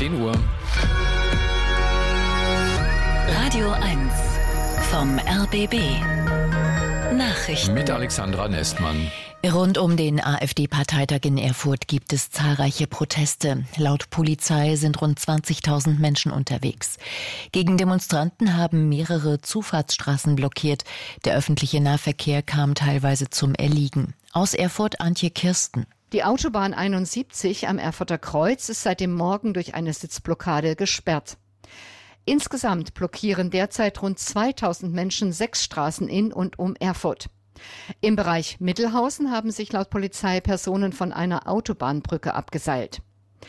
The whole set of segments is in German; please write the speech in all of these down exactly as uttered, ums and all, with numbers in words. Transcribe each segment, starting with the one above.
zehn Uhr. Radio eins vom R B B. Nachrichten. Mit Alexandra Nestmann. Rund um den AfD-Parteitag in Erfurt gibt es zahlreiche Proteste. Laut Polizei sind rund zwanzigtausend Menschen unterwegs. Gegen Demonstranten haben mehrere Zufahrtsstraßen blockiert. Der öffentliche Nahverkehr kam teilweise zum Erliegen. Aus Erfurt Antje Kirsten. Die Autobahn einundsiebzig am Erfurter Kreuz ist seit dem Morgen durch eine Sitzblockade gesperrt. Insgesamt blockieren derzeit rund zweitausend Menschen sechs Straßen in und um Erfurt. Im Bereich Mittelhausen haben sich laut Polizei Personen von einer Autobahnbrücke abgeseilt.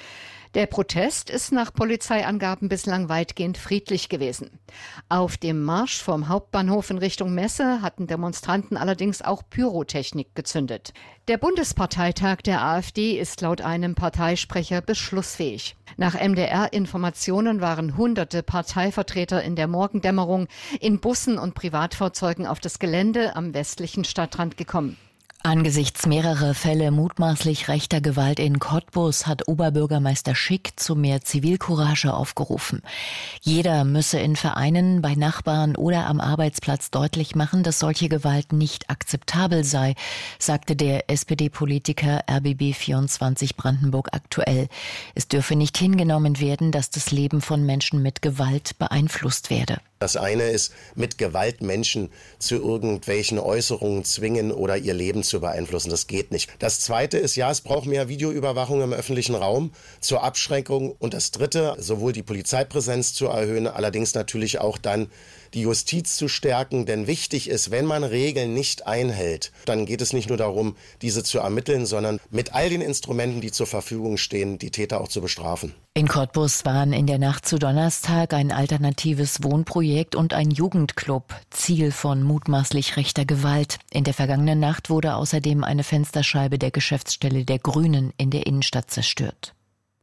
Der Protest ist nach Polizeiangaben bislang weitgehend friedlich gewesen. Auf dem Marsch vom Hauptbahnhof in Richtung Messe hatten Demonstranten allerdings auch Pyrotechnik gezündet. Der Bundesparteitag der AfD ist laut einem Parteisprecher beschlussfähig. Nach M D R-Informationen waren hunderte Parteivertreter in der Morgendämmerung in Bussen und Privatfahrzeugen auf das Gelände am westlichen Stadtrand gekommen. Angesichts mehrerer Fälle mutmaßlich rechter Gewalt in Cottbus hat Oberbürgermeister Schick zu mehr Zivilcourage aufgerufen. Jeder müsse in Vereinen, bei Nachbarn oder am Arbeitsplatz deutlich machen, dass solche Gewalt nicht akzeptabel sei, sagte der S P D-Politiker R B B vierundzwanzig Brandenburg aktuell. Es dürfe nicht hingenommen werden, dass das Leben von Menschen mit Gewalt beeinflusst werde. Das eine ist, mit Gewalt Menschen zu irgendwelchen Äußerungen zwingen oder ihr Leben zu beeinflussen. Das geht nicht. Das zweite ist, ja, es braucht mehr Videoüberwachung im öffentlichen Raum zur Abschreckung. Und das dritte, sowohl die Polizeipräsenz zu erhöhen, allerdings natürlich auch dann die Justiz zu stärken. Denn wichtig ist, wenn man Regeln nicht einhält, dann geht es nicht nur darum, diese zu ermitteln, sondern mit all den Instrumenten, die zur Verfügung stehen, die Täter auch zu bestrafen. In Cottbus waren in der Nacht zu Donnerstag ein alternatives Wohnprojekt und ein Jugendclub Ziel von mutmaßlich rechter Gewalt. In der vergangenen Nacht wurde außerdem eine Fensterscheibe der Geschäftsstelle der Grünen in der Innenstadt zerstört.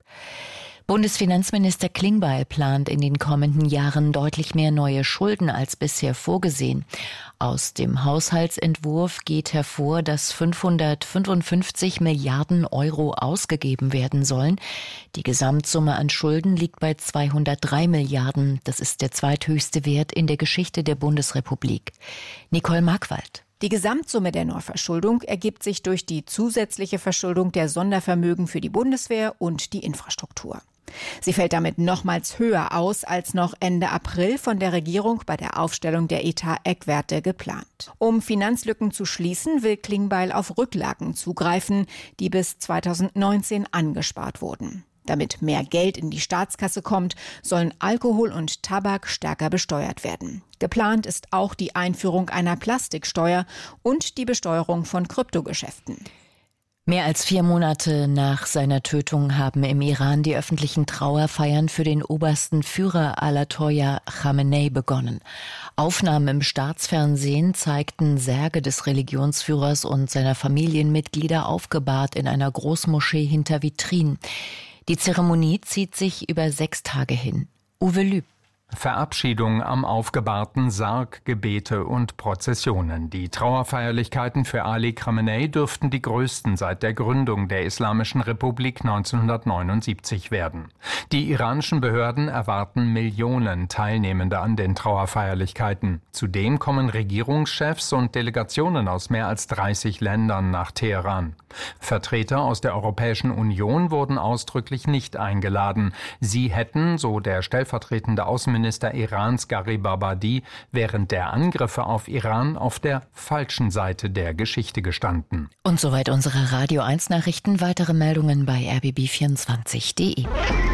Bundesfinanzminister Klingbeil plant in den kommenden Jahren deutlich mehr neue Schulden als bisher vorgesehen. Aus dem Haushaltsentwurf geht hervor, dass fünfhundertfünfundfünfzig Milliarden Euro ausgegeben werden sollen. Die Gesamtsumme an Schulden liegt bei zweihundertdrei Milliarden. Das ist der zweithöchste Wert in der Geschichte der Bundesrepublik. Nicole Markwald. Die Gesamtsumme der Neuverschuldung ergibt sich durch die zusätzliche Verschuldung der Sondervermögen für die Bundeswehr und die Infrastruktur. Sie fällt damit nochmals höher aus als noch Ende April von der Regierung bei der Aufstellung der Etat-Eckwerte geplant. Um Finanzlücken zu schließen, will Klingbeil auf Rücklagen zugreifen, die bis zweitausendneunzehn angespart wurden. Damit mehr Geld in die Staatskasse kommt, sollen Alkohol und Tabak stärker besteuert werden. Geplant ist auch die Einführung einer Plastiksteuer und die Besteuerung von Kryptogeschäften. Mehr als vier Monate nach seiner Tötung haben im Iran die öffentlichen Trauerfeiern für den obersten Führer Ayatollah Khamenei begonnen. Aufnahmen im Staatsfernsehen zeigten Särge des Religionsführers und seiner Familienmitglieder aufgebahrt in einer Großmoschee hinter Vitrinen. Die Zeremonie zieht sich über sechs Tage hin. Uwe Lüb. Verabschiedung am aufgebahrten Sarg, Gebete und Prozessionen. Die Trauerfeierlichkeiten für Ali Khamenei dürften die größten seit der Gründung der Islamischen Republik neunzehnhundertneunundsiebzig werden. Die iranischen Behörden erwarten Millionen Teilnehmende an den Trauerfeierlichkeiten. Zudem kommen Regierungschefs und Delegationen aus mehr als dreißig Ländern nach Teheran. Vertreter aus der Europäischen Union wurden ausdrücklich nicht eingeladen. Sie hätten, so der stellvertretende Außenminister Minister Irans Gharib Abadi während der Angriffe auf Iran auf der falschen Seite der Geschichte gestanden. Und soweit unsere Radio eins Nachrichten. Weitere Meldungen bei r b b vierundzwanzig punkt d e.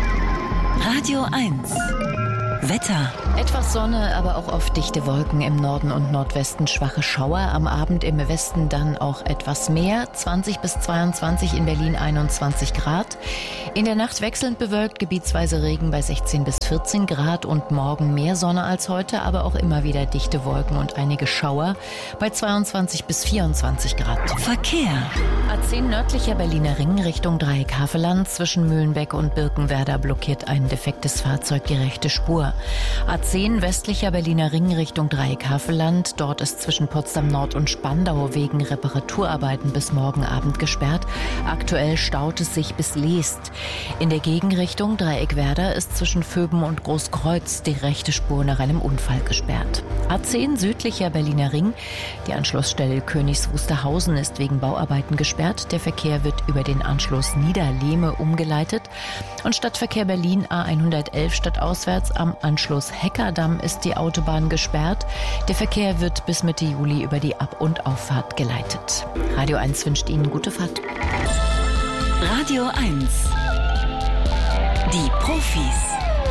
Radio eins. Wetter. Etwas Sonne, aber auch oft dichte Wolken im Norden und Nordwesten, schwache Schauer. Am Abend im Westen dann auch etwas mehr. zwanzig bis zweiundzwanzig, in Berlin einundzwanzig Grad. In der Nacht wechselnd bewölkt, gebietsweise Regen bei sechzehn bis vierzehn Grad und morgen mehr Sonne als heute, aber auch immer wieder dichte Wolken und einige Schauer bei zweiundzwanzig bis vierundzwanzig Grad. Verkehr. A zehn nördlicher Berliner Ring Richtung Dreieck-Havelland. Zwischen Mühlenbeck und Birkenwerder blockiert ein defektes Fahrzeug die rechte Spur. A zehn westlicher Berliner Ring Richtung Dreieck-Havelland. Dort ist zwischen Potsdam Nord und Spandau wegen Reparaturarbeiten bis morgen Abend gesperrt. Aktuell staut es sich bis Leest. In der Gegenrichtung Dreieckwerder ist zwischen Vöben und Großkreuz die rechte Spur nach einem Unfall gesperrt. A zehn südlicher Berliner Ring. Die Anschlussstelle Königs Wusterhausen ist wegen Bauarbeiten gesperrt. Der Verkehr wird über den Anschluss Niederlehme umgeleitet. Und Stadtverkehr Berlin A hundertelf stadtauswärts am Anschluss Heckerdamm ist die Autobahn gesperrt. Der Verkehr wird bis Mitte Juli über die Ab- und Auffahrt geleitet. Radio eins wünscht Ihnen gute Fahrt. Radio eins. Die Profis.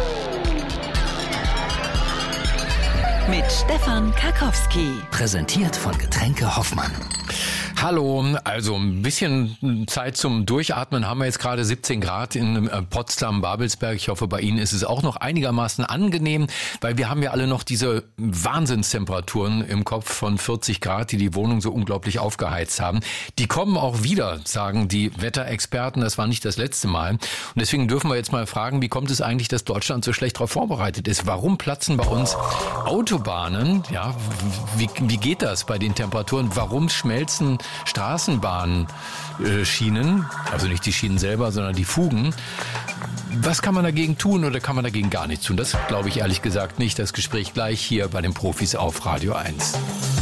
Mit Stefan Karkowski. Präsentiert von Getränke Hoffmann. Hallo, also ein bisschen Zeit zum Durchatmen haben wir jetzt gerade, siebzehn Grad in Potsdam, Babelsberg. Ich hoffe, bei Ihnen ist es auch noch einigermaßen angenehm, weil wir haben ja alle noch diese Wahnsinnstemperaturen im Kopf von vierzig Grad, die die Wohnung so unglaublich aufgeheizt haben. Die kommen auch wieder, sagen die Wetterexperten. Das war nicht das letzte Mal. Und deswegen dürfen wir jetzt mal fragen, wie kommt es eigentlich, dass Deutschland so schlecht darauf vorbereitet ist? Warum platzen bei uns Autobahnen? Ja, wie, wie geht das bei den Temperaturen? Warum schmelzen Straßenbahnschienen, also nicht die Schienen selber, sondern die Fugen? Was kann man dagegen tun oder kann man dagegen gar nichts tun? Das glaube ich ehrlich gesagt nicht. Das Gespräch gleich hier bei den Profis auf Radio eins.